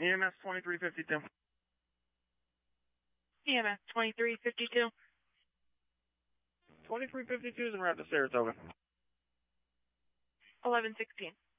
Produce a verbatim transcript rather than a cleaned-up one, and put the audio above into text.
E M S twenty-three fifty-two. E M S twenty-three fifty-two. twenty-three fifty-two is en route to Saratoga. eleven sixteen.